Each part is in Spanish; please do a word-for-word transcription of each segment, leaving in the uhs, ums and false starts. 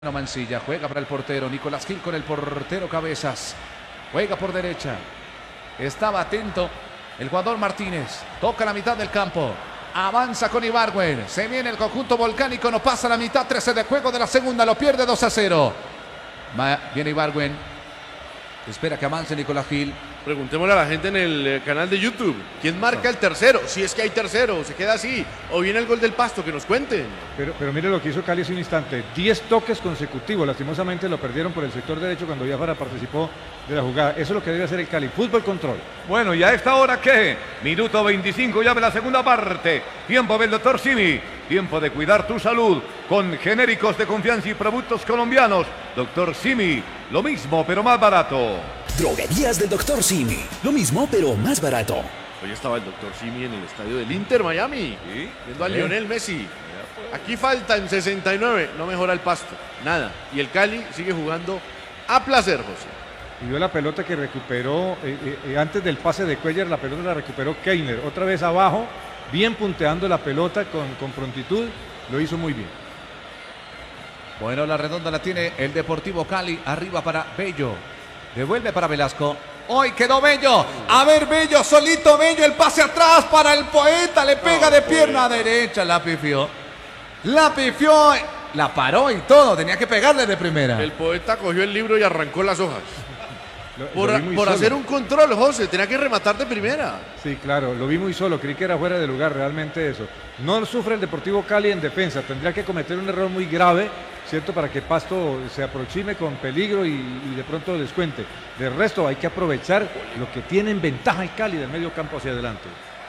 Mancilla juega para el portero Nicolás Gil con el portero Cabezas, juega por derecha, estaba atento el jugador Martínez, toca la mitad del campo, avanza con Ibargüen, se viene el conjunto volcánico, no pasa la mitad, trece de juego de la segunda, lo pierde dos a cero. Viene Ibargüen, espera que avance Nicolás Gil. Preguntémosle a la gente en el canal de YouTube, ¿quién marca el tercero? Si es que hay tercero, se queda así, o viene el gol del Pasto, que nos cuenten. Pero, pero mire lo que hizo Cali hace un instante, diez toques consecutivos, lastimosamente lo perdieron por el sector derecho cuando Biafara participó de la jugada. Eso es lo que debe hacer el Cali, fútbol control. Bueno, ¿y a esta hora qué? Minuto veinticinco ya de la segunda parte, tiempo del doctor Simi, tiempo de cuidar tu salud con genéricos de confianza y productos colombianos. doctor Simi, lo mismo pero más barato. Droguerías del doctor Simi, lo mismo pero más barato. Hoy estaba el doctor Simi en el estadio del Inter Miami, ¿sí? Viendo a ¿Sí? Lionel Messi. Aquí faltan sesenta y nueve, no mejora el Pasto, nada. Y el Cali sigue jugando a placer, José. Y vio la pelota que recuperó, eh, eh, antes del pase de Cuellar, la pelota la recuperó Keiner, otra vez abajo, bien punteando la pelota con, con prontitud, lo hizo muy bien. Bueno, la redonda la tiene el Deportivo Cali, arriba para Bello, devuelve para Velasco. Hoy quedó Bello, a ver Bello, solito Bello, el pase atrás para el Poeta, le pega No, de pierna Poeta. derecha, la pifió, la pifió, la paró y todo, tenía que pegarle de primera. El Poeta cogió el libro y arrancó las hojas. Lo, Por, lo vi muy por solo. hacer un control, José, tenía que rematar de primera. Sí, claro, lo vi muy solo, creí que era fuera de lugar realmente eso. No sufre el Deportivo Cali en defensa, tendría que cometer un error muy grave, ¿cierto? Para que Pasto se aproxime con peligro y, y de pronto descuente. De resto hay que aprovechar lo que tiene en ventaja el Cali del medio campo hacia adelante.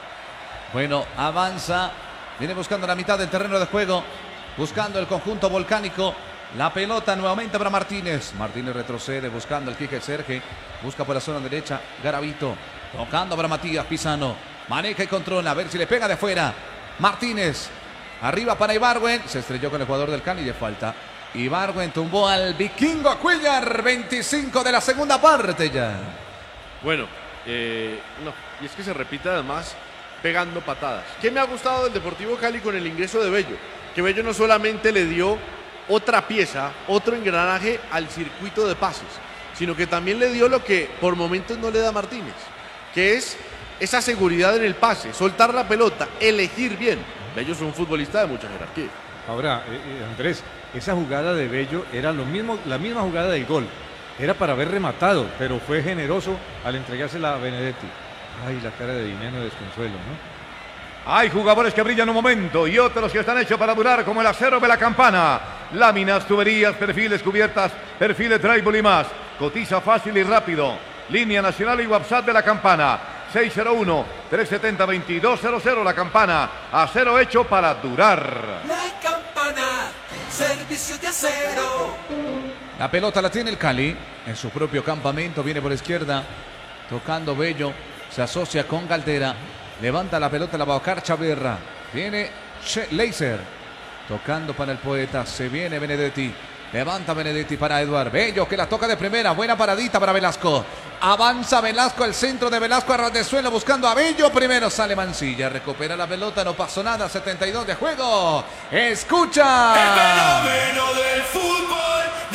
Bueno, avanza, viene buscando la mitad del terreno de juego, buscando el conjunto volcánico. La pelota nuevamente para Martínez. Martínez retrocede buscando el Quique Serge. Busca por la zona derecha. Garavito. Tocando para Matías Pisano. Maneja y controla. A ver si le pega de fuera. Martínez. Arriba para Ibargüen. Se estrelló con el jugador del Cali de falta. Ibargüen tumbó al vikingo Cuellar. veinticinco de la segunda parte ya. Bueno, eh, no, y es que se repite además pegando patadas. ¿Qué me ha gustado del Deportivo Cali con el ingreso de Bello? Que Bello no solamente le dio otra pieza, otro engranaje al circuito de pases, sino que también le dio lo que por momentos no le da Martínez, que es esa seguridad en el pase, soltar la pelota, elegir bien. Bello es un futbolista de mucha jerarquía. Ahora, eh, eh, Andrés, esa jugada de Bello era lo mismo, la misma jugada del gol. Era para haber rematado, pero fue generoso al entregársela a Benedetti. Ay, la cara de Dineno de desconsuelo, ¿no? Hay jugadores que brillan un momento y otros que están hechos para durar, como el acero de la campana. Láminas, tuberías, perfiles, cubiertas, perfiles, drywall y más. Cotiza fácil y rápido. Línea nacional y WhatsApp de la campana. seis cero uno, tres siete cero, dos dos cero cero. La campana. Acero hecho para durar. La campana, servicio de acero. La pelota la tiene el Cali en su propio campamento. Viene por izquierda. Tocando Bello. Se asocia con Caldera. Levanta la pelota, la va a buscar Chaverra. Viene Leiser. Tocando para el Poeta. Se viene Benedetti. Levanta Benedetti para Eduard Bello, que la toca de primera. Buena paradita para Velasco. Avanza Velasco al centro de Velasco a ras de suelo buscando a Bello. Primero sale Mancilla. Recupera la pelota. No pasó nada. setenta y dos de juego. Escucha. El fenómeno del fútbol de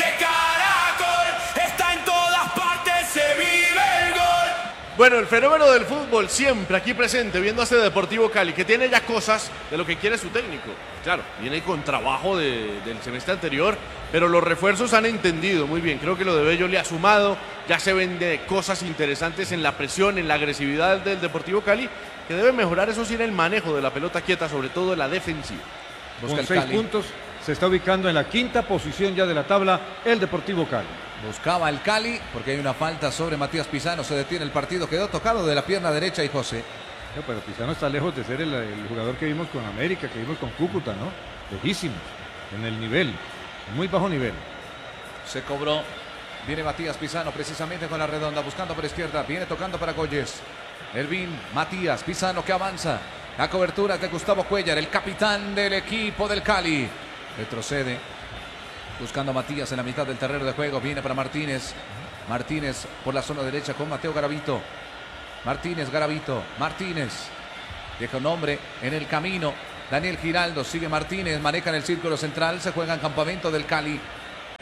Caracol está en todas partes, se vive el gol. Bueno, el fenómeno del fútbol siempre aquí presente, viendo a este Deportivo Cali, que tiene ya cosas de lo que quiere su técnico. Claro, viene con trabajo de, del semestre anterior, pero los refuerzos han entendido muy bien. Creo que lo de Bello le ha sumado, ya se ven de cosas interesantes en la presión, en la agresividad del Deportivo Cali, que debe mejorar, eso sí, en el manejo de la pelota quieta, sobre todo en la defensiva. Busca Con el seis Cali. puntos se está ubicando en la quinta posición ya de la tabla el Deportivo Cali. Buscaba el Cali porque hay una falta sobre Matías Pisano. Se detiene el partido. Quedó tocado de la pierna derecha y José. No, pero Pisano está lejos de ser el, el jugador que vimos con América, que vimos con Cúcuta, ¿no? Lejísimos, en el nivel, muy bajo nivel. Se cobró. Viene Matías Pisano precisamente con la redonda. Buscando por izquierda. Viene tocando para Goyes. Elvin Matías Pisano que avanza. La cobertura es de Gustavo Cuellar, el capitán del equipo del Cali. Retrocede. Buscando a Matías en la mitad del terreno de juego. Viene para Martínez. Martínez por la zona derecha con Mateo Garavito. Martínez, Garavito. Martínez. Deja un hombre en el camino. Daniel Giraldo, sigue Martínez, maneja en el círculo central, se juega en campamento del Cali.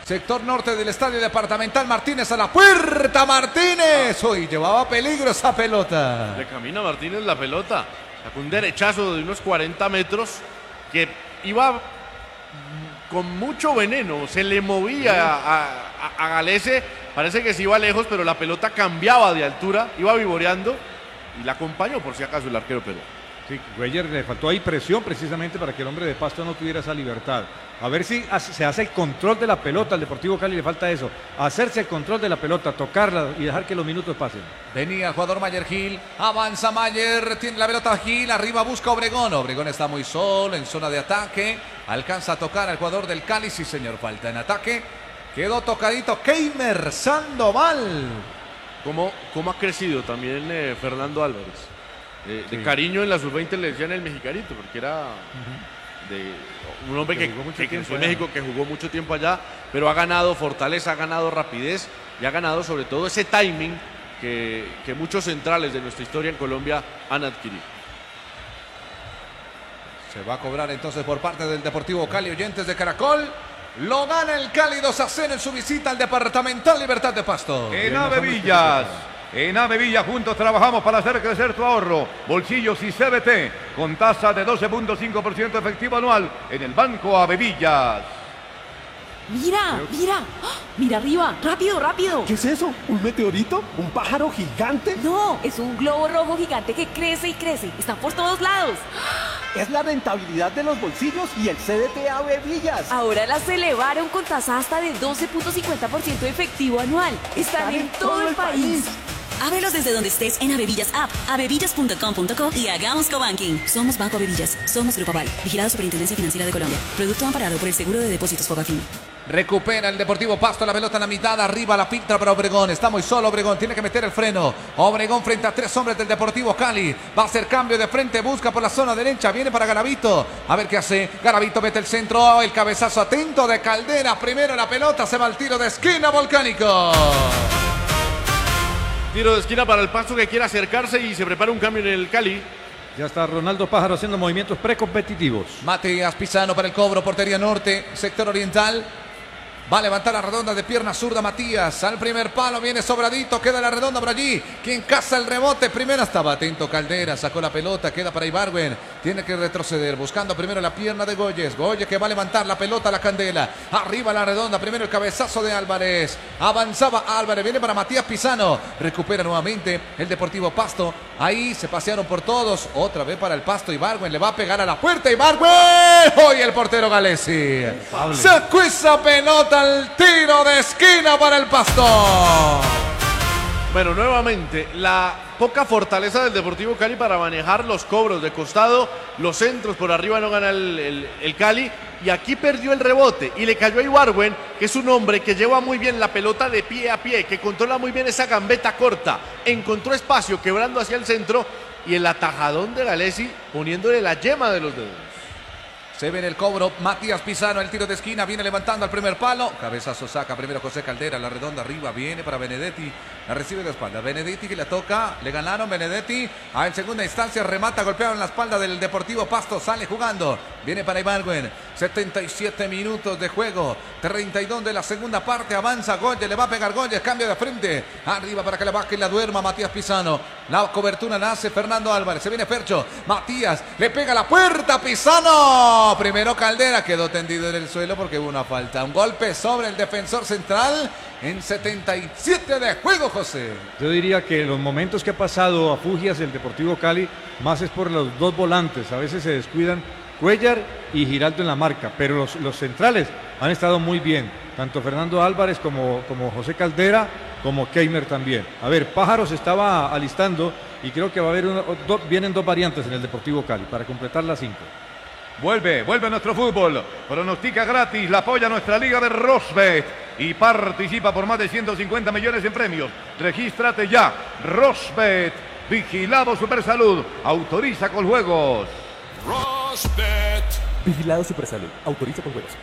Sector norte del estadio departamental. Martínez a la puerta. Martínez. Uy, llevaba peligro esa pelota. Le camina Martínez la pelota. Sacó un derechazo de unos cuarenta metros que iba con mucho veneno. Se le movía a, a, a Galese. Parece que se iba lejos, pero la pelota cambiaba de altura. Iba vivoreando y la acompañó por si acaso el arquero Peló. Sí, Cuellar le faltó ahí presión precisamente para que el hombre de Pasto no tuviera esa libertad. A ver si hace- se hace el control de la pelota. Al Deportivo Cali le falta eso. Hacerse el control de la pelota, tocarla y dejar que los minutos pasen. Venía el jugador Mayer Gil, avanza Mayer, tiene la pelota Gil, arriba busca Obregón. Obregón está muy solo en zona de ataque, alcanza a tocar al jugador del Cali, sí señor, falta en ataque. Quedó tocadito Keimer Sandoval. ¿Cómo, cómo ha crecido también eh, Fernando Álvarez? Eh, de Sí. cariño en la sub veinte le decían el mexicarito, porque era de un hombre Que que, jugó mucho que tiempo creció en allá. México, que jugó mucho tiempo allá, pero ha ganado fortaleza, ha ganado rapidez y ha ganado sobre todo ese timing que, que muchos centrales de nuestra historia en Colombia han adquirido. Se va a cobrar entonces por parte del Deportivo Cali, oyentes de Caracol. Lo gana el Cali dos a cero en su visita al Departamental Libertad de Pasto. En Ave Villas, en Ave Villas juntos trabajamos para hacer crecer tu ahorro, bolsillos y C B T, con tasa de doce punto cinco por ciento efectivo anual en el Banco Ave Villas. Mira, mira, ¡ah! Mira arriba, rápido, rápido. ¿Qué es eso? ¿Un meteorito? ¿Un pájaro gigante? No, es un globo rojo gigante que crece y crece. Está por todos lados. Es la rentabilidad de los bolsillos y el C D T Ave Villas. Ahora las elevaron con tasa hasta de doce punto cincuenta por ciento efectivo anual. Están en todo el país. Ábrelos desde donde estés en Avevillas App, avevillas punto com punto co y hagamos cobanking. Somos Banco Avevillas, somos Grupo Aval, vigilado Superintendencia Financiera de Colombia. Producto amparado por el Seguro de Depósitos Fogafín. Recupera el Deportivo Pasto la pelota en la mitad, arriba la filtra para Obregón, está muy solo Obregón, tiene que meter el freno. Obregón frente a tres hombres del Deportivo Cali, va a hacer cambio de frente, busca por la zona derecha, viene para Garavito, a ver qué hace. Garavito mete el centro, el cabezazo atento de Caldera, primero la pelota, se va al tiro de esquina Volcánico. Tiro de esquina para el Pasto que quiere acercarse y se prepara un cambio en el Cali. Ya está Ronaldo Pájaro haciendo movimientos precompetitivos. Matías Pisano para el cobro, portería norte, sector oriental. Va a levantar la redonda de pierna zurda Matías. Al primer palo viene sobradito. Queda la redonda por allí. Quien caza el rebote. Primero estaba atento Caldera. Sacó la pelota. Queda para Ibargüen. Tiene que retroceder. Buscando primero la pierna de Goyes. Goyes que va a levantar la pelota a la Candela. Arriba la redonda. Primero el cabezazo de Álvarez. Avanzaba Álvarez. Viene para Matías Pisano. Recupera nuevamente el Deportivo Pasto. Ahí se pasearon por todos. Otra vez para el Pasto. Ibargüen le va a pegar a la puerta. Ibargüen. Hoy el portero Galesi. Sacó esa pelota al tiro de esquina para el Pasto. Bueno, nuevamente, la poca fortaleza del Deportivo Cali para manejar los cobros de costado, los centros por arriba no gana el, el- el Cali, y aquí perdió el rebote y le cayó a Ibargüen, que es un hombre que lleva muy bien la pelota de pie a pie, que controla muy bien esa gambeta corta, encontró espacio quebrando hacia el centro y el atajadón de Galesi poniéndole la yema de los dedos. Se ve en el cobro Matías Pisano, el tiro de esquina, viene levantando al primer palo. Cabezazo saca primero José Caldera, la redonda arriba, viene para Benedetti. La recibe de espalda. Benedetti que le toca, le ganaron Benedetti. Ah, en segunda instancia remata, golpeado en la espalda del Deportivo Pasto, sale jugando. Viene para Ibargüen. setenta y siete minutos de juego. treinta y dos de la segunda parte. Avanza Goyes, le va a pegar Goyes, cambio de frente. Arriba para que la baje y la duerma Matías Pisano. La cobertura la hace Fernando Álvarez. Se viene Fercho. Matías le pega a la puerta. Pisano. Primero Caldera quedó tendido en el suelo porque hubo una falta. Un golpe sobre el defensor central en setenta y siete de juego, José. Yo diría que los momentos que ha pasado a Fugias el Deportivo Cali, más es por los dos volantes. A veces se descuidan Cuellar y Giraldo en la marca, pero los, los centrales han estado muy bien. Tanto Fernando Álvarez como, como José Caldera, como Keimer también. A ver, Pájaro se estaba alistando y creo que va a haber una, do, vienen dos variantes en el Deportivo Cali para completar las cinco. Vuelve, vuelve nuestro fútbol. Pronostica gratis, la apoya nuestra liga de Rosbet y participa por más de ciento cincuenta millones en premios. Regístrate ya. Rosbet, vigilado Supersalud, autoriza con juegos. Rosbet. Vigilado Supersalud. Autoriza por juegos.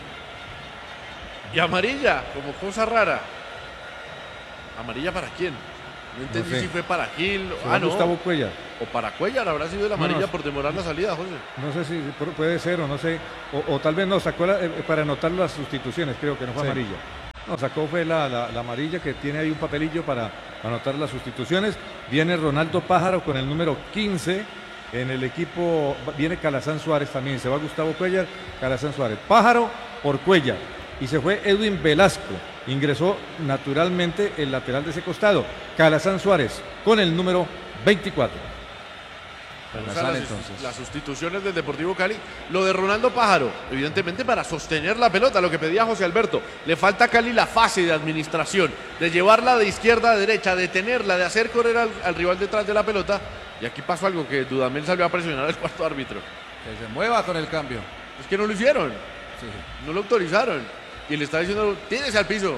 Y amarilla, como cosa rara. ¿Amarilla para quién? No entendí No sé. si fue para Gil. Fue Ah, no. Gustavo Cuellar. O para Cuellar habrá sido la No, amarilla no. por demorar la salida, José. No sé si puede ser o no sé, o, o tal vez no sacó la- eh, para anotar las sustituciones, creo que no fue Sí. amarilla. No, sacó fue la, la, la amarilla, que tiene ahí un papelillo para anotar las sustituciones. Viene Ronaldo Pájaro con el número quince. En el equipo viene Calazán Suárez también. Se va Gustavo Cuellar, Calazán Suárez. Pájaro por Cuellar. Y se fue Edwin Velasco. Ingresó naturalmente el lateral de ese costado. Calazán Suárez con el número veinticuatro. Bueno, o sea, las, las sustituciones del Deportivo Cali. Lo de Ronaldo Pájaro, evidentemente para sostener la pelota, lo que pedía José Alberto. Le falta a Cali la fase de administración, de llevarla de izquierda a derecha, de tenerla, de hacer correr al, al rival detrás de la pelota. Y aquí pasó algo que Dudamel salió a presionar al cuarto árbitro. Que se mueva con el cambio. Es que no lo hicieron. Sí. No lo autorizaron. Y le está diciendo, tírese al piso.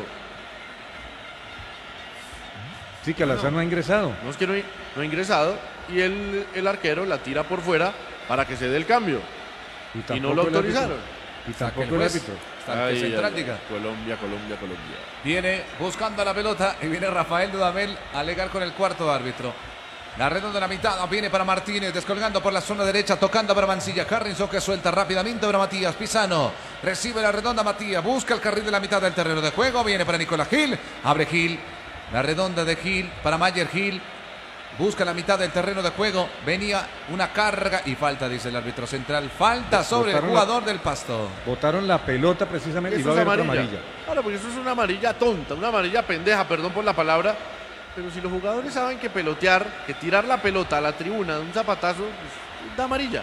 Sí, Calazán no, no ha ingresado. No es que no, no ha ingresado. Y el, el arquero la tira por fuera para que se dé el cambio. Y, y no lo autorizaron. Y tampoco el árbitro. Ay, central, ay, ay. Colombia, Colombia, Colombia. Viene buscando la pelota y viene Rafael Dudamel a alegar con el cuarto árbitro. La redonda de la mitad viene para Martínez, descolgando por la zona derecha, tocando para Mancilla. Harrison que suelta rápidamente para Matías. Pisano recibe la redonda Matías, busca el carril de la mitad del terreno de juego. Viene para Nicolás Gil, abre Gil. La redonda de Gil para Mayer Gil. Busca la mitad del terreno de juego. Venía una carga y falta, dice el árbitro central. Falta sobre el jugador la, del Pasto. Botaron la pelota precisamente y va a haber otra amarilla. Claro, porque eso es una amarilla tonta, una amarilla pendeja, perdón por la palabra. Pero si los jugadores saben que pelotear, que tirar la pelota a la tribuna de un zapatazo, pues, da amarilla.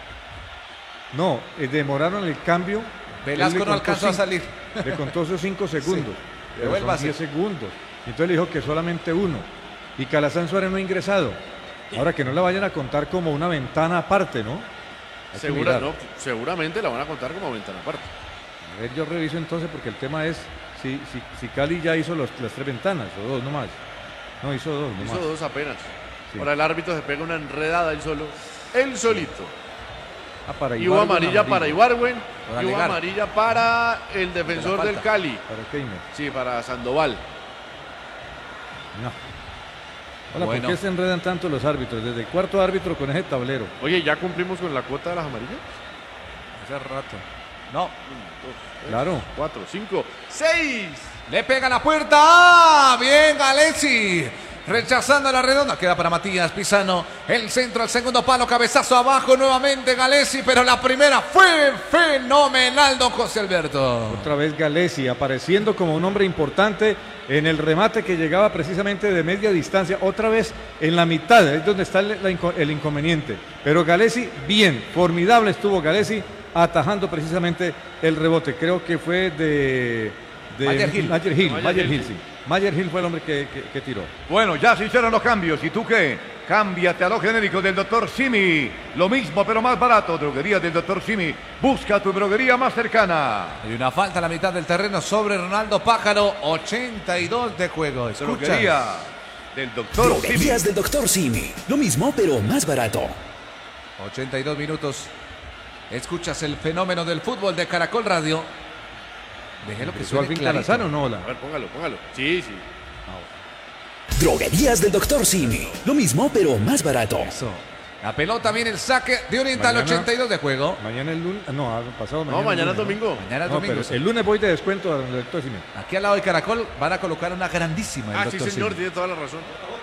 No, eh, demoraron el cambio. Velasco no alcanzó cinco, a salir. Le contó esos cinco segundos. Sí. Pero son diez segundos. Entonces le dijo que solamente uno. Y Calazán Suárez no ha ingresado. Ahora que no la vayan a contar como una ventana aparte, ¿no? Segura, no, seguramente la van a contar como ventana aparte. A ver, yo reviso entonces porque el tema es si, si, si Cali ya hizo los, las tres ventanas o dos nomás. No, hizo dos nomás. Hizo dos apenas. Sí. Ahora el árbitro se pega una enredada él solo. Él solito. Ah, para y hubo amarilla para Ibargüen y hubo amarilla para el defensor del Cali. ¿Para Keimer? Sí, para Sandoval. No. Hola, bueno. ¿Por qué se enredan tanto los árbitros? Desde el cuarto árbitro con ese tablero. Oye, ¿ya cumplimos con la cuota de las amarillas? Hace rato. No. Un, dos, tres, claro. Cuatro, cinco, seis. Le pega la puerta. ¡Ah! Bien, Galesi. Rechazando la redonda. Queda para Matías Pisano. El centro al segundo palo. Cabezazo abajo nuevamente Galesi. Pero la primera fue fenomenal, don José Alberto. Otra vez Galesi apareciendo como un hombre importante en el remate que llegaba precisamente de media distancia. Otra vez en la mitad. Es donde está el, el inconveniente. Pero Galesi, bien. Formidable estuvo Galesi atajando precisamente el rebote. Creo que fue de... de Mayer Gil. Mayer Gil, Mayer Mayer Gil, sí. Mayer Gil fue el hombre que, que, que tiró. Bueno, ya se hicieron los cambios. ¿Y tú qué? Cámbiate a lo genérico del doctor Simi. Lo mismo, pero más barato. Droguería del doctor Simi. Busca tu droguería más cercana. Hay una falta a la mitad del terreno sobre Ronaldo Pájaro. ochenta y dos de juego. Escucha. Droguería del doctor Simi. Droguerías del doctor Simi. Lo mismo, pero más barato. ochenta y dos minutos. Escuchas el fenómeno del fútbol de Caracol Radio. Déjelo que suene clarito. Calazán o no? A ver, póngalo, póngalo. Sí, sí. Droguerías del doctor Simi. Lo mismo, pero más barato. Eso. La pelota viene el saque de Oriental, mañana, ochenta y dos de juego. Mañana el lunes, no, pasado mañana. No, mañana es lunes, domingo. ¿no? Mañana es no, domingo. Pero el lunes voy de descuento al doctor Simi. Aquí al lado de Caracol van a colocar una grandísima. Ah, el sí, doctor señor, Simi. tiene toda la razón.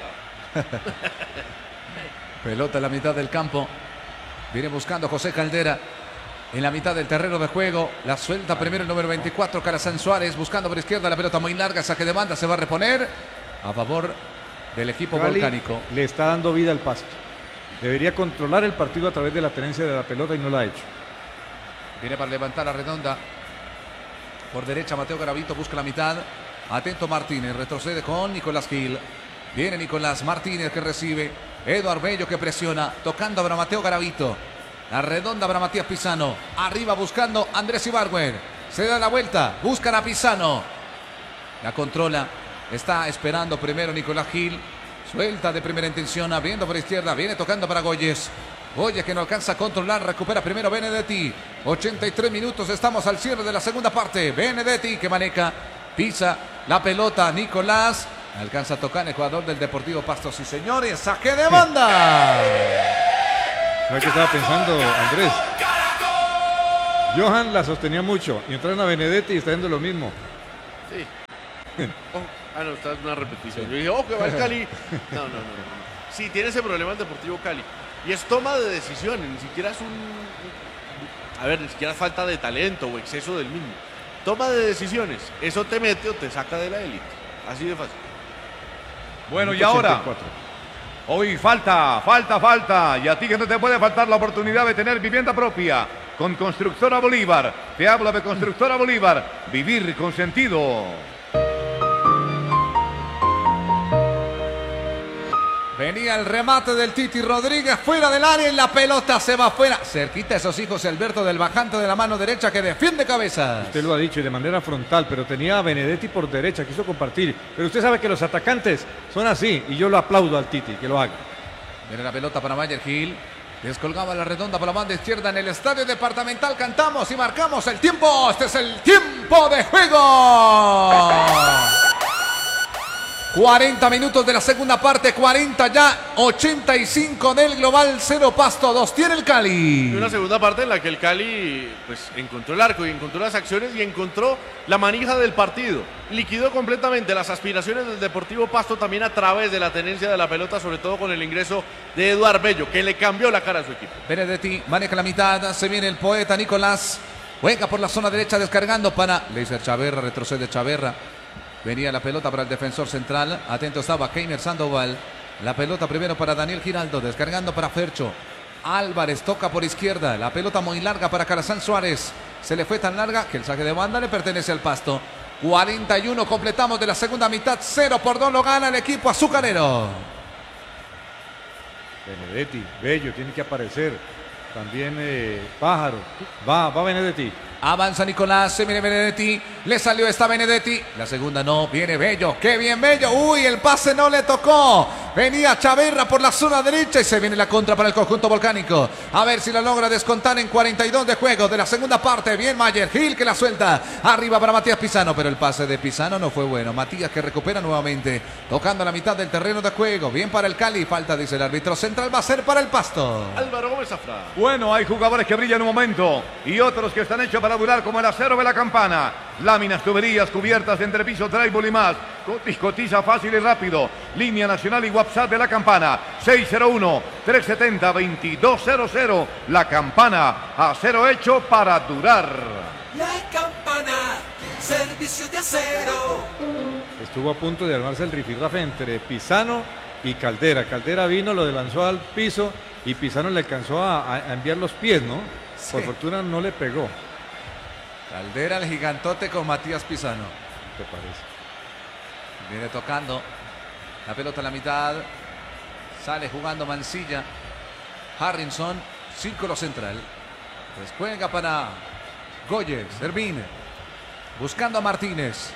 Pelota en la mitad del campo. Viene buscando José Caldera. En la mitad del terreno de juego, la suelta primero el número veinticuatro, Calazán Suárez, buscando por izquierda, la pelota muy larga, saque de banda, se va a reponer a favor del equipo Cali volcánico. Le está dando vida al Pasto. Debería controlar el partido a través de la tenencia de la pelota y no la ha hecho. Viene para levantar la redonda. Por derecha, Mateo Garavito busca la mitad. Atento Martínez, retrocede con Nicolás Gil. Viene Nicolás Martínez que recibe. Eduard Bello que presiona, tocando para Mateo Garavito. La redonda para Matías Pisano. Arriba buscando Andrés Ibargüen. Se da la vuelta. Buscan a Pisano. La controla. Está esperando primero Nicolás Gil. Suelta de primera intención. Abriendo por izquierda. Viene tocando para Goyes. Goyes que no alcanza a controlar. Recupera primero Benedetti. ochenta y tres minutos. Estamos al cierre de la segunda parte. Benedetti que maneja. Pisa la pelota. Nicolás. Alcanza a tocar el jugador del Deportivo Pasto. Sí, señores. Saque de banda. ¿Sabes qué estaba pensando, Andrés? Johan la sostenía mucho y entraron a Benedetti y está haciendo lo mismo. Sí. Oh, ah, no, esta es una repetición. Yo dije, oh, que va el Cali. No, no, no, no. Sí, tiene ese problema el Deportivo Cali. Y es toma de decisiones, ni siquiera es un... A ver, ni siquiera es falta de talento o exceso del mismo. Toma de decisiones. Eso te mete o te saca de la élite. Así de fácil. Bueno, y ahora... Hoy falta, falta, falta. Y a ti que no te puede faltar la oportunidad de tener vivienda propia. Con Constructora Bolívar. Te habla de Constructora Bolívar. Vivir con sentido. Venía el remate del Titi Rodríguez fuera del área y la pelota se va afuera. Cerquita a esos hijos Alberto del bajante de la mano derecha que defiende cabeza. Usted lo ha dicho y de manera frontal, pero tenía a Benedetti por derecha, quiso compartir. Pero usted sabe que los atacantes son así y yo lo aplaudo al Titi, que lo haga. Viene la pelota para Mayer Gil. Descolgaba la redonda por la banda izquierda en el estadio departamental. Cantamos y marcamos el tiempo. Este es el tiempo de juego. cuarenta minutos de la segunda parte, cuarenta ya, ochenta y cinco del global, cero Pasto, dos tiene el Cali. Y una segunda parte en la que el Cali pues encontró el arco y encontró las acciones y encontró la manija del partido. Liquidó completamente las aspiraciones del Deportivo Pasto también a través de la tenencia de la pelota, sobre todo con el ingreso de Eduard Bello, que le cambió la cara a su equipo. Benedetti maneja la mitad, se viene el poeta Nicolás, juega por la zona derecha descargando para Leiser Chaverra, retrocede Chaverra. Venía la pelota para el defensor central. Atento estaba Keiner Sandoval. La pelota primero para Daniel Giraldo. Descargando para Fercho. Álvarez toca por izquierda. La pelota muy larga para Carazán Suárez. Se le fue tan larga que el saque de banda le pertenece al Pasto. cuarenta y uno completamos de la segunda mitad. cero por dos lo gana el equipo azucarero. Benedetti, Bello, tiene que aparecer. También eh, Pájaro. Va, va Benedetti. Avanza Nicolás, se viene Benedetti, le salió esta Benedetti, la segunda no, viene Bello, qué bien Bello, uy, el pase no le tocó, venía Chaverra por la zona derecha y se viene la contra para el conjunto volcánico, a ver si la logra descontar en cuarenta y dos de juego de la segunda parte, bien Mayer Gil que la suelta, arriba para Matías Pisano, pero el pase de Pisano no fue bueno, Matías que recupera nuevamente, tocando la mitad del terreno de juego, bien para el Cali, falta dice el árbitro central, va a ser para el Pasto. Álvaro Gómez Zafra. Bueno, hay jugadores que brillan un momento y otros que están hechos para durar como el acero de la campana. Láminas, tuberías, cubiertas, entrepiso, drywall y más. Cotiza fácil y rápido. Línea nacional y WhatsApp de la campana. seis cero uno, tres siete cero, dos dos cero cero. La campana, acero hecho para durar. La campana, servicio de acero. Estuvo a punto de armarse el rifirrafe entre Pisano y Caldera. Caldera vino, lo lanzó al piso y Pisano le alcanzó a, a enviar los pies, ¿no? Sí. Por fortuna no le pegó. Caldera el gigantote con Matías Pisano. ¿Te parece? Viene tocando. La pelota en la mitad. Sale jugando Mancilla. Harrison, círculo central. Descuelga para Goyes, Servín. Buscando a Martínez.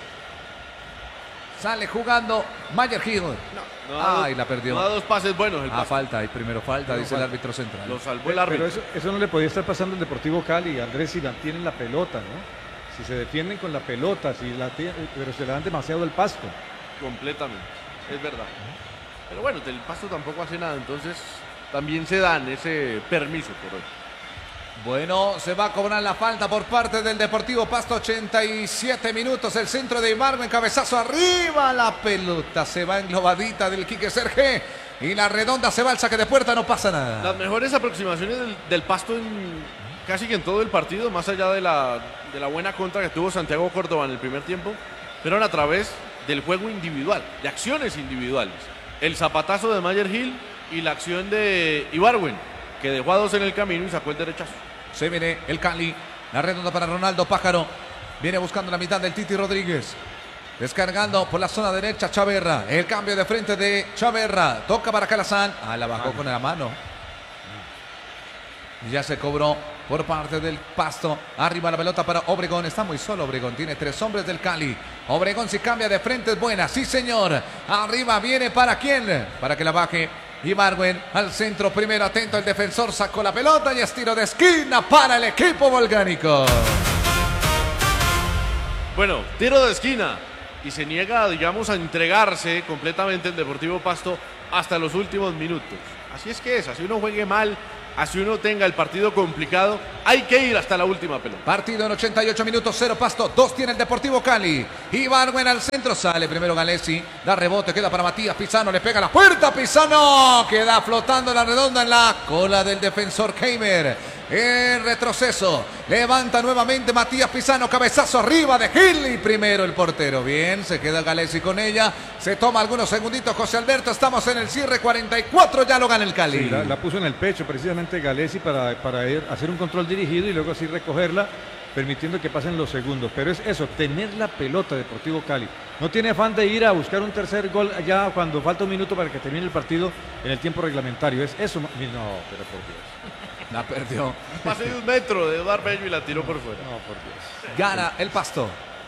Sale jugando Mayer Gil. No, no Ay, dos, la perdió. No da dos pases buenos. El ah, falta. Y primero falta, no, dice falta. el árbitro central. Lo salvó el árbitro. Pero eso, eso no le podía estar pasando al Deportivo Cali, Andrés, si mantienen la pelota, ¿no? Si se defienden con la pelota, si la pero se le dan demasiado el Pasto. Completamente, es verdad. Pero bueno, el Pasto tampoco hace nada, entonces también se dan ese permiso por hoy. Bueno, se va a cobrar la falta por parte del Deportivo Pasto, ochenta y siete minutos, el centro de Ibargüen, cabezazo arriba, la pelota se va englobadita del Quique Serge y la redonda se va al saque de puerta, no pasa nada. Las mejores aproximaciones del, del Pasto en casi que en todo el partido, más allá de la, de la buena contra que tuvo Santiago Córdoba en el primer tiempo, fueron a través del juego individual, de acciones individuales. El zapatazo de Mayer Gil y la acción de Ibargüen, que dejó a dos en el camino y sacó el derechazo. Se viene el Cali, la redonda para Ronaldo Pájaro, viene buscando la mitad del Titi Rodríguez, descargando por la zona derecha Chaverra, el cambio de frente de Chaverra, toca para Calazán, ah, la bajó con la mano, y ya se cobró por parte del Pasto, arriba la pelota para Obregón, está muy solo Obregón, tiene tres hombres del Cali, Obregón si cambia de frente es buena, sí señor, arriba viene para quién, para que la baje Ibargüen al centro primero, atento el defensor, sacó la pelota y es tiro de esquina para el equipo volcánico. Bueno, tiro de esquina y se niega, digamos, a entregarse completamente el Deportivo Pasto hasta los últimos minutos. Así es que es, así uno juegue mal, así uno tenga el partido complicado, hay que ir hasta la última pelota. Partido en ochenta y ocho minutos, cero Pasto, dos tiene el Deportivo Cali. Ibargüen al centro, sale primero Galesi, da rebote, queda para Matías Pisano, le pega a la puerta, Pisano, queda flotando la redonda en la cola del defensor Keimer. El retroceso, levanta nuevamente Matías Pisano, cabezazo arriba de Gil y primero el portero. Bien, se queda Galesi con ella, se toma algunos segunditos José Alberto, estamos en el cierre, cuarenta y cuatro, ya lo gana el Cali. Sí, la, la puso en el pecho precisamente Galesi para, para ir, hacer un control dirigido y luego así recogerla, permitiendo que pasen los segundos. Pero es eso, tener la pelota Deportivo Cali. No tiene afán de ir a buscar un tercer gol ya cuando falta un minuto para que termine el partido en el tiempo reglamentario. Es eso. No, pero por Dios. La perdió. Pase de un metro de Eduardo Bello y la tiró por fuera. No, por Dios. Gana el Pasto.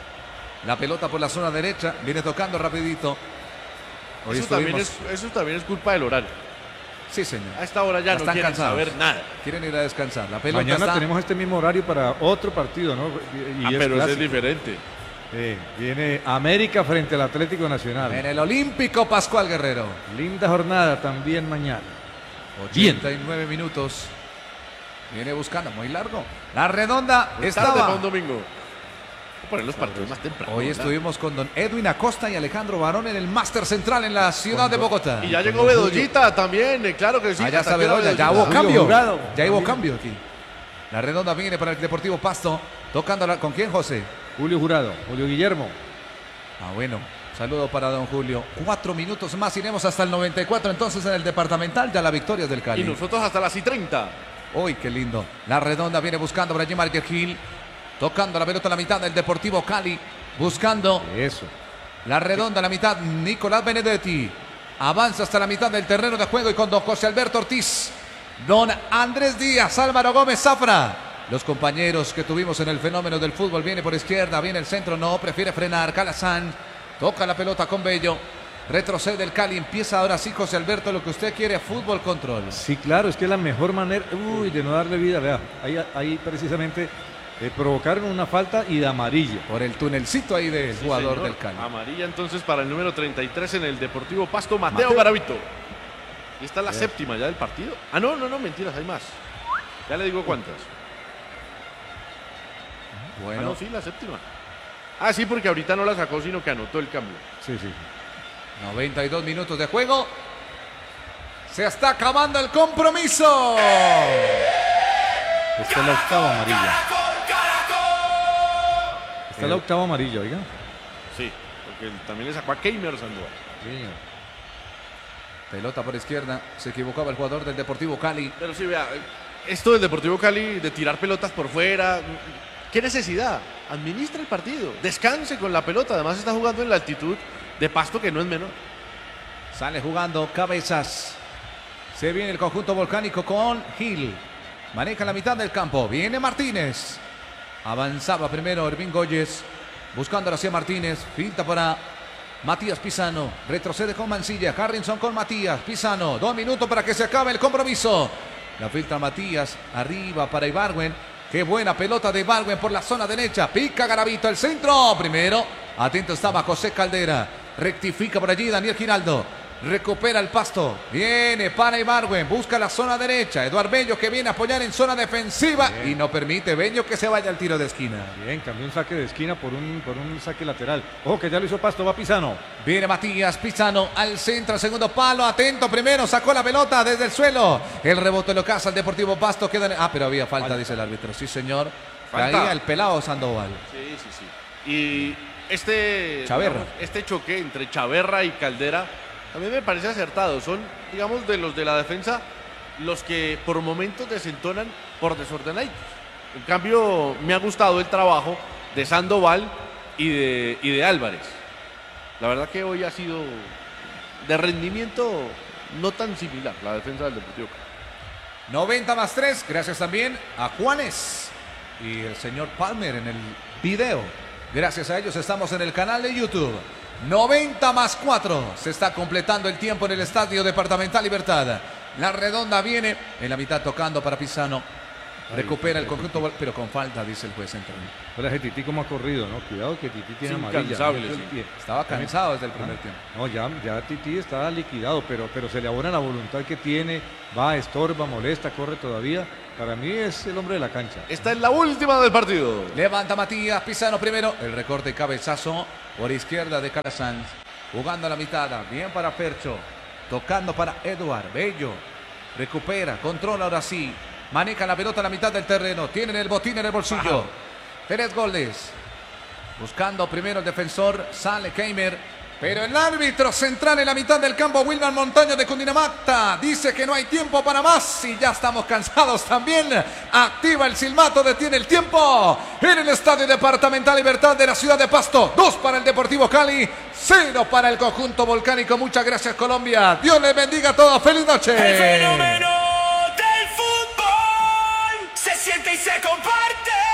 La pelota por la zona derecha, viene tocando rapidito. Hoy eso, también estuvimos... es, eso también es culpa del horario. Sí, señor. A esta hora ya, ya no quieren cansados. saber nada. Quieren ir a descansar. La pelota Mañana está... tenemos este mismo horario para otro partido, ¿no? Y ah, es pero ese es diferente. Eh, viene América frente al Atlético Nacional. En el Olímpico Pascual Guerrero. Linda jornada también mañana. ochenta y nueve minutos. Viene buscando, muy largo. La redonda Muy estaba. Tarde, un domingo. Poner los partidos más temprano. Hoy ¿verdad? estuvimos con don Edwin Acosta y Alejandro Barón en el Máster Central en la ciudad de Bogotá. Y ya llegó Bedollita también, eh, claro que sí. Allá está Bedoya, ya hubo cambio. Ya hubo cambio aquí. La redonda viene para el Deportivo Pasto. Tocándola, ¿con quién, José? Julio Jurado, Julio Guillermo. Ah, bueno. Saludo para don Julio. Cuatro minutos más, iremos hasta el noventa y cuatro entonces en el departamental, ya la victoria del Cali. Y nosotros hasta las y treinta. Uy, qué lindo. La redonda viene buscando para Jimar Gil. Tocando la pelota a la mitad del Deportivo Cali. Buscando. Eso. La redonda a la mitad. Nicolás Benedetti. Avanza hasta la mitad del terreno de juego y con don José Alberto Ortiz. Don Andrés Díaz. Álvaro Gómez Zafra. Los compañeros que tuvimos en el fenómeno del fútbol. Viene por izquierda. Viene el centro. No, prefiere frenar. Calazán. Toca la pelota con Bello. Retrocede el Cali, empieza ahora sí José Alberto, lo que usted quiere, fútbol control. Sí, claro, es que es la mejor manera, uy, de no darle vida, vea, ahí, ahí precisamente eh, provocaron una falta y de amarilla. Por el tunelcito ahí del Sí, jugador señor. del Cali. Amarilla entonces para el número treinta y tres en el Deportivo Pasto, Mateo, Mateo. Garavito. Y esta es la Bien. séptima ya del partido. Ah, no, no, no, mentiras, hay más. Ya le digo cuántas. Bueno, Ah, no, sí, la séptima. Ah, sí, porque ahorita no la sacó, sino que anotó el cambio. Sí, sí. noventa y dos minutos de juego. Se está acabando el compromiso. Esta es la octava amarilla. Caracol, Caracol. Esta es la octava amarilla, oiga. Sí, porque él también le sacó a Keimer Sandoval. Sí. Pelota por izquierda. Se equivocaba el jugador del Deportivo Cali. Pero sí, vea, esto del Deportivo Cali de tirar pelotas por fuera, ¿qué necesidad? Administra el partido, descanse con la pelota. Además está jugando en la altitud de Pasto, que no es menor. Sale jugando Cabezas. Se viene el conjunto volcánico con Gil. Maneja la mitad del campo. Viene Martínez. Avanzaba primero Ervin Goyes. Buscando hacia Martínez. Finta para Matías Pisano. Retrocede con Mancilla. Harrison con Matías Pisano. Dos minutos para que se acabe el compromiso. La filtra Matías. Arriba para Ibargüen. Qué buena pelota de Ibargüen por la zona derecha. Pica Garavito el centro. Primero. Atento estaba José Caldera. Rectifica por allí Daniel Giraldo. Recupera el Pasto. Viene para Ibargüen. Busca la zona derecha. Eduardo Bello que viene a apoyar en zona defensiva. Bien. Y no permite Bello que se vaya al tiro de esquina. Bien, cambió un saque de esquina por un, por un saque lateral. Ojo que ya lo hizo Pasto, va Pisano. Viene Matías Pisano al centro, al segundo palo. Atento primero. Sacó la pelota desde el suelo. El rebote lo caza el Deportivo Pasto. Queda en... Ah, pero había falta, falta, dice el árbitro. Sí, señor. Caía el pelado Sandoval. Sí, sí, sí. Y este, Chaverra. digamos, este choque entre Chaverra y Caldera a mí me parece acertado. Son, digamos, de los de la defensa los que por momentos desentonan por desordenaditos. En cambio, me ha gustado el trabajo de Sandoval y de, y de Álvarez. La verdad que hoy ha sido de rendimiento no tan similar la defensa del Deportivo Cali. noventa más tres, gracias también a Juanes y el señor Palmer en el video. Gracias a ellos estamos en el canal de YouTube. noventa más cuatro. Se está completando el tiempo en el Estadio Departamental Libertad. La redonda viene en la mitad tocando para Pisano. Recupera el conjunto, pero con falta, dice el juez central. Pero ese Tití como ha corrido, ¿no? Cuidado que Tití tiene Es amarilla. incansable, ¿no? sí. Estaba cansado desde el primer tiempo. No, ya, ya Tití está liquidado, pero, pero se le abona la voluntad que tiene, va, estorba, molesta, corre todavía. Para mí es el hombre de la cancha. Esta es la última del partido. Levanta Matías Pizano primero. El recorte y cabezazo por izquierda de Calasanz. Jugando a la mitad. Bien para Fercho. Tocando para Eduard Bello. Recupera, controla ahora sí. Maneja la pelota a la mitad del terreno. Tienen el botín en el bolsillo. Wow. Tres goles. Buscando primero el defensor. Sale Keimer. Pero el árbitro central en la mitad del campo, Wilman Montaño de Cundinamarca, dice que no hay tiempo para más y ya estamos cansados también. Activa el silbato, detiene el tiempo en el Estadio Departamental Libertad de la ciudad de Pasto. Dos para el Deportivo Cali, cero para el conjunto volcánico. Muchas gracias, Colombia. Dios les bendiga a todos. ¡Feliz noche! El fenómeno del fútbol se siente y se comparte.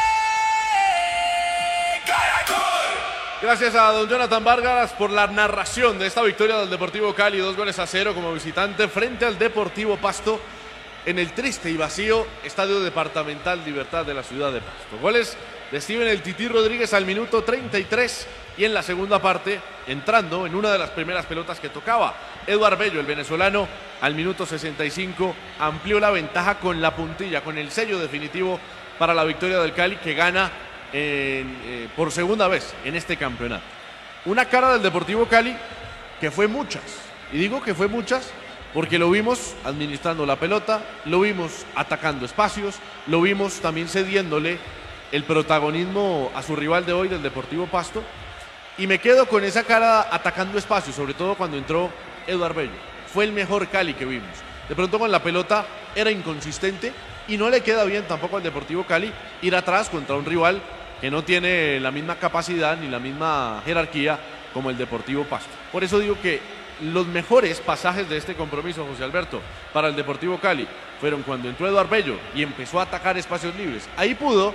Caracol. Gracias a don Jonathan Vargas por la narración de esta victoria del Deportivo Cali, dos goles a cero como visitante frente al Deportivo Pasto en el triste y vacío Estadio Departamental Libertad de la ciudad de Pasto. Goles de Steven el Tití Rodríguez al minuto treinta y tres y en la segunda parte, entrando en una de las primeras pelotas que tocaba, Eduard Bello, el venezolano, al minuto sesenta y cinco, amplió la ventaja con la puntilla, con el sello definitivo para la victoria del Cali, que gana En, eh, por segunda vez en este campeonato. Una cara del Deportivo Cali que fue muchas, y digo que fue muchas porque lo vimos administrando la pelota, lo vimos atacando espacios, lo vimos también cediéndole el protagonismo a su rival de hoy, del Deportivo Pasto, y me quedo con esa cara atacando espacios, sobre todo cuando entró Eduard Bello. Fue el mejor Cali que vimos. De pronto con la pelota era inconsistente y no le queda bien tampoco al Deportivo Cali ir atrás contra un rival que no tiene la misma capacidad ni la misma jerarquía como el Deportivo Pasto. Por eso digo que los mejores pasajes de este compromiso, José Alberto, para el Deportivo Cali fueron cuando entró Eduard Bello y empezó a atacar espacios libres. Ahí pudo,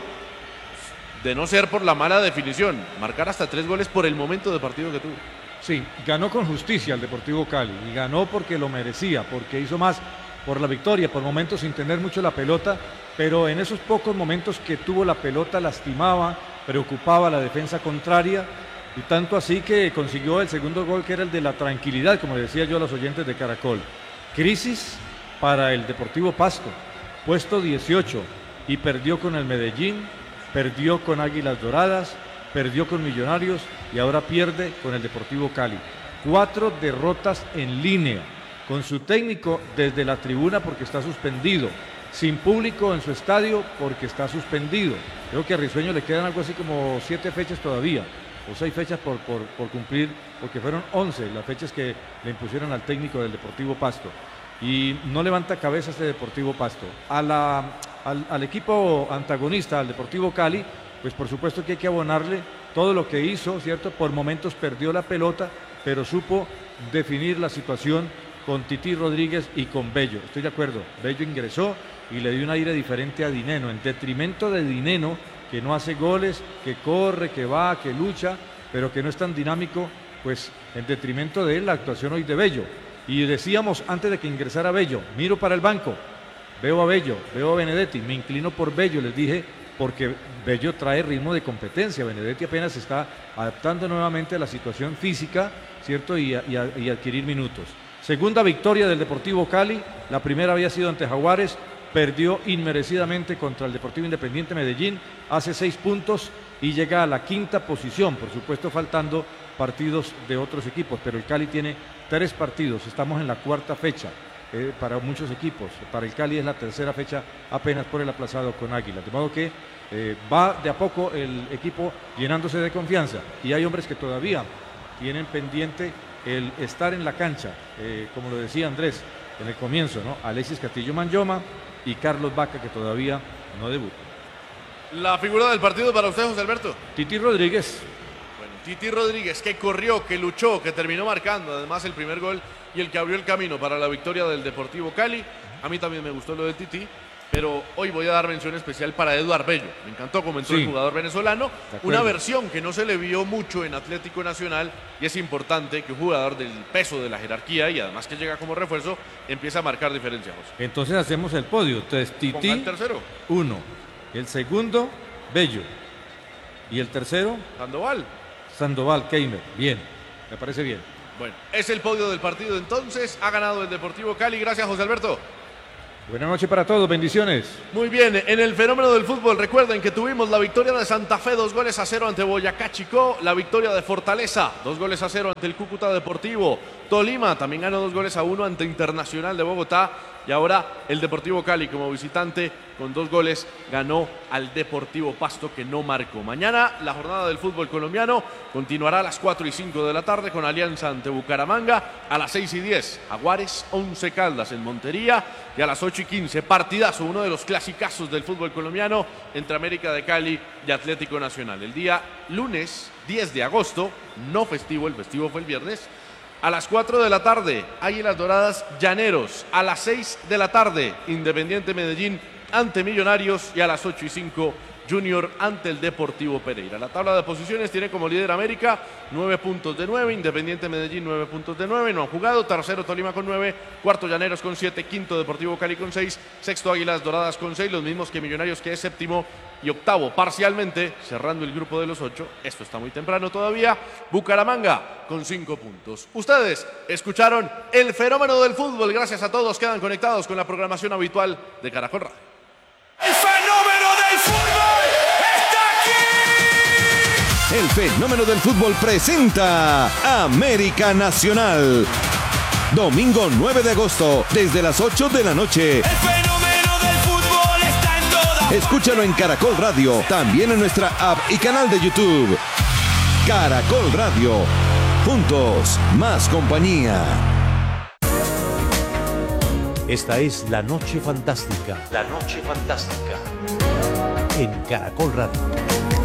de no ser por la mala definición, marcar hasta tres goles por el momento de partido que tuvo. Sí, ganó con justicia el Deportivo Cali y ganó porque lo merecía, porque hizo más por la victoria, por momentos sin tener mucho la pelota, pero en esos pocos momentos que tuvo la pelota lastimaba, preocupaba a la defensa contraria, y tanto así que consiguió el segundo gol, que era el de la tranquilidad, como decía yo a los oyentes de Caracol. Crisis para el Deportivo Pasto, puesto dieciocho, y perdió con el Medellín, perdió con Águilas Doradas, perdió con Millonarios y ahora pierde con el Deportivo Cali. Cuatro derrotas en línea, con su técnico desde la tribuna porque está suspendido, sin público en su estadio porque está suspendido. Creo que a Risueño le quedan algo así como siete fechas todavía, o seis fechas por, por, por cumplir, porque fueron once las fechas que le impusieron al técnico del Deportivo Pasto. Y no levanta cabeza este Deportivo Pasto. A la, al, al equipo antagonista, al Deportivo Cali, pues por supuesto que hay que abonarle todo lo que hizo, ¿cierto? Por momentos perdió la pelota, pero supo definir la situación con Tití Rodríguez y con Bello. Estoy de acuerdo, Bello ingresó y le dio un aire diferente a Dineno, en detrimento de Dineno, que no hace goles, que corre, que va, que lucha, pero que no es tan dinámico, pues en detrimento de él la actuación hoy de Bello. Y decíamos antes de que ingresara Bello, miro para el banco, veo a Bello, veo a Benedetti, me inclino por Bello, les dije, porque Bello trae ritmo de competencia, Benedetti apenas está adaptando nuevamente a la situación física, ¿cierto? Y, a, y, a, y adquirir minutos. Segunda victoria del Deportivo Cali, la primera había sido ante Jaguares, perdió inmerecidamente contra el Deportivo Independiente Medellín, hace seis puntos y llega a la quinta posición, por supuesto faltando partidos de otros equipos, pero el Cali tiene tres partidos, estamos en la cuarta fecha eh, para muchos equipos, para el Cali es la tercera fecha apenas por el aplazado con Águilas, de modo que eh, va de a poco el equipo llenándose de confianza y hay hombres que todavía tienen pendiente el estar en la cancha, eh, como lo decía Andrés en el comienzo, ¿no? Alexis Castillo Manyoma y Carlos Vaca, que todavía no debuta. La figura del partido para usted, José Alberto. Tití Rodríguez. Bueno, Tití Rodríguez, que corrió, que luchó, que terminó marcando además el primer gol y el que abrió el camino para la victoria del Deportivo Cali. A mí también me gustó lo de Tití. pero hoy voy a dar mención especial para Eduard Bello. Me encantó como entró Sí. el jugador venezolano. De acuerdo. Una versión que no se le vio mucho en Atlético Nacional y es importante que un jugador del peso de la jerarquía y además que llega como refuerzo empiece a marcar diferencia, José. Entonces hacemos el podio. Entonces Ponga Tití, el tercero, uno. El segundo, Bello. Y el tercero, Sandoval. Sandoval Keimer. Bien, me parece bien. Bueno, es el podio del partido entonces. Ha ganado el Deportivo Cali. Gracias, José Alberto. Buenas noches para todos, bendiciones. Muy bien, en el fenómeno del fútbol, recuerden que tuvimos la victoria de Santa Fe, dos goles a cero ante Boyacá Chicó, la victoria de Fortaleza, dos goles a cero ante el Cúcuta Deportivo, Tolima también ganó dos goles a uno ante Internacional de Bogotá, y ahora el Deportivo Cali como visitante con dos goles ganó al Deportivo Pasto que no marcó. Mañana la jornada del fútbol colombiano continuará a las cuatro y cinco de la tarde con Alianza ante Bucaramanga, a las seis y diez Jaguares, Once Caldas en Montería, y a las ocho y quince partidazo, uno de los clasicazos del fútbol colombiano entre América de Cali y Atlético Nacional. El día lunes diez de agosto, no festivo, el festivo fue el viernes, a las cuatro de la tarde, Águilas Doradas Llaneros. A las seis de la tarde, Independiente Medellín ante Millonarios. Y a las ocho y cinco, Junior ante el Deportivo Pereira. La tabla de posiciones tiene como líder América, nueve puntos de nueve. Independiente Medellín, nueve puntos de nueve. No han jugado. Tercero, Tolima con nueve. Cuarto, Llaneros con siete. Quinto, Deportivo Cali con seis. Sexto, Águilas Doradas con seis. Los mismos que Millonarios, que es séptimo. Y octavo, parcialmente, cerrando el grupo de los ocho. Esto está muy temprano todavía. Bucaramanga con cinco puntos. Ustedes escucharon el fenómeno del fútbol. Gracias a todos. Quedan conectados con la programación habitual de Caracol Radio. El fenómeno del fútbol está aquí. El fenómeno del fútbol presenta América Nacional. Domingo nueve de agosto, desde las ocho de la noche. El fenómeno del fútbol está en todas. Escúchalo en Caracol Radio, también en nuestra app y canal de YouTube. Caracol Radio. Juntos, más compañía. Esta es La Noche Fantástica. La Noche Fantástica. En Caracol Radio.